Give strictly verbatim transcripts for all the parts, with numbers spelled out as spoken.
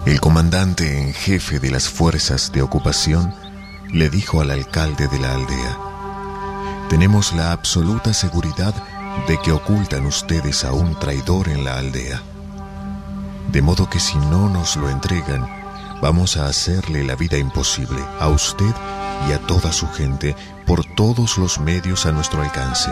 El comandante en jefe de las fuerzas de ocupación le dijo al alcalde de la aldea: tenemos la absoluta seguridad de que ocultan ustedes a un traidor en la aldea. De modo que si no nos lo entregan, vamos a hacerle la vida imposible a usted y a toda su gente por todos los medios a nuestro alcance.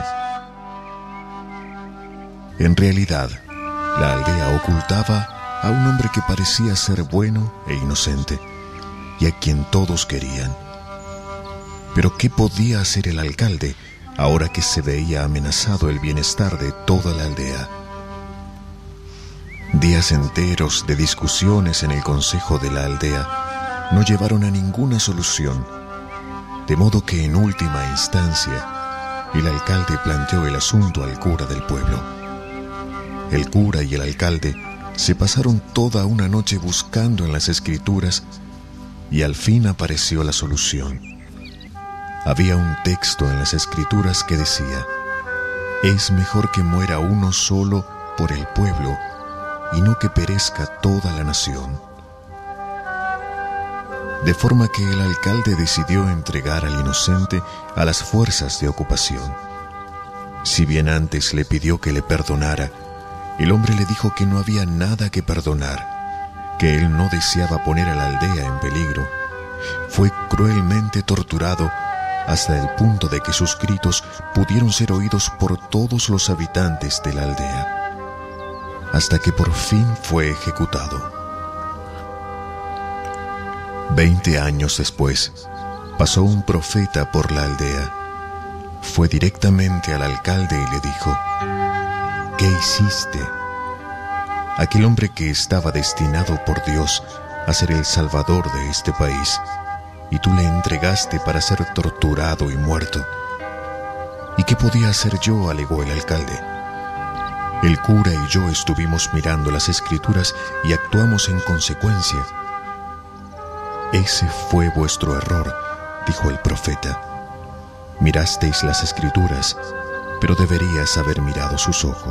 En realidad, la aldea ocultaba a un hombre que parecía ser bueno e inocente, y a quien todos querían. Pero ¿qué podía hacer el alcalde ahora que se veía amenazado el bienestar de toda la aldea? Días enteros de discusiones en el consejo de la aldea no llevaron a ninguna solución, de modo que en última instancia el alcalde planteó el asunto al cura del pueblo. El cura y el alcalde se pasaron toda una noche buscando en las escrituras y al fin apareció la solución. Había un texto en las escrituras que decía: es mejor que muera uno solo por el pueblo y no que perezca toda la nación. De forma que el alcalde decidió entregar al inocente a las fuerzas de ocupación. Si bien antes le pidió que le perdonara, el hombre le dijo que no había nada que perdonar, que él no deseaba poner a la aldea en peligro. Fue cruelmente torturado hasta el punto de que sus gritos pudieron ser oídos por todos los habitantes de la aldea, hasta que por fin fue ejecutado. Veinte años después, pasó un profeta por la aldea. Fue directamente al alcalde y le dijo: ¿qué hiciste? Aquel hombre que estaba destinado por Dios a ser el salvador de este país, y tú le entregaste para ser torturado y muerto. ¿Y qué podía hacer yo?, alegó el alcalde. El cura y yo estuvimos mirando las escrituras y actuamos en consecuencia. Ese fue vuestro error, dijo el profeta. Mirasteis las escrituras, pero deberías haber mirado sus ojos.